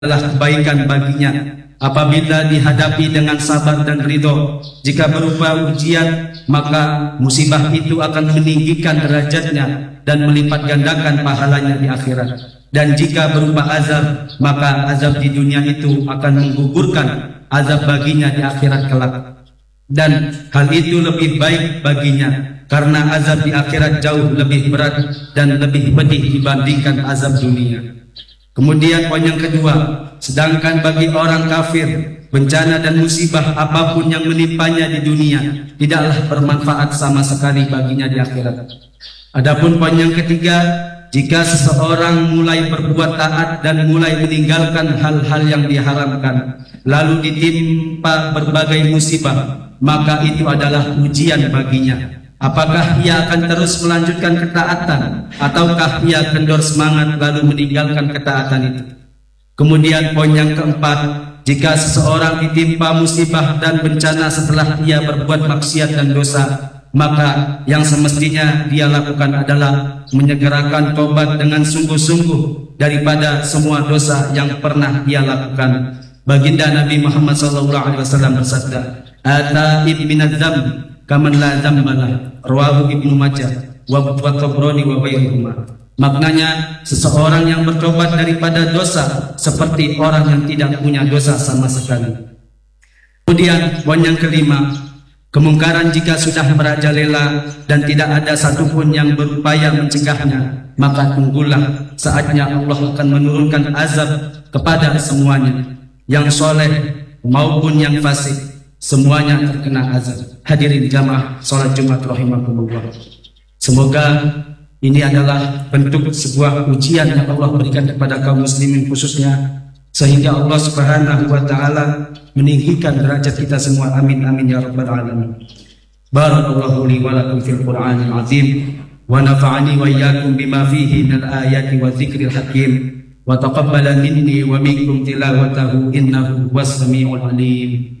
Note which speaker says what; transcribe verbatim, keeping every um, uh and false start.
Speaker 1: adalah kebaikan baginya apabila dihadapi dengan sabar dan ridho. Jika berupa ujian, maka musibah itu akan meninggikan derajatnya dan melipat gandakan pahalanya di akhirat. Dan jika berupa azab, maka azab di dunia itu akan menggugurkan azab baginya di akhirat kelak. Dan hal itu lebih baik baginya, karena azab di akhirat jauh lebih berat dan lebih pedih dibandingkan azab dunia. Kemudian poin yang kedua, sedangkan bagi orang kafir, bencana dan musibah apapun yang menimpanya di dunia tidaklah bermanfaat sama sekali baginya di akhirat. Adapun poin yang ketiga, jika seseorang mulai berbuat taat dan mulai meninggalkan hal-hal yang diharamkan, lalu ditimpa berbagai musibah, maka itu adalah ujian baginya. Apakah ia akan terus melanjutkan ketaatan, ataukah ia kendor semangat lalu meninggalkan ketaatan itu? Kemudian poin yang keempat, jika seseorang ditimpa musibah dan bencana setelah ia berbuat maksiat dan dosa, maka yang semestinya dia lakukan adalah menyegerakan tobat dengan sungguh-sungguh daripada semua dosa yang pernah ia lakukan. Baginda Nabi Muhammad sallallahu alaihi wasallam bersabda, "Ataib minadz-dzamb kaman la dzambalah." Rawahu Ibnu Majah wa Tabrani wa ghairuhuma. Maknanya, seseorang yang bertobat daripada dosa seperti orang yang tidak punya dosa sama sekali. Kemudian poin yang kelima, kemungkaran jika sudah merajalela dan tidak ada satupun yang berupaya mencegahnya, maka tunggulah saatnya Allah akan menurunkan azab kepada semuanya, yang soleh maupun yang fasik, semuanya terkena azab. Hadirin jamaah salat Jumat rahimakumullah. Semoga ini adalah bentuk sebuah ujian yang Allah berikan kepada kaum muslimin khususnya, sehingga Allah Subhanahu wa taala meninggikan derajat kita semua. Amin amin ya rabbal alamin. Barakallahu li wa lakum fil Qur'anil azim wa nafa'ani wa iyyakum bima fihi minal ayati wa dzikril hakim wa taqabbala minni wa minkum tilawatahu innahu was samiul alim.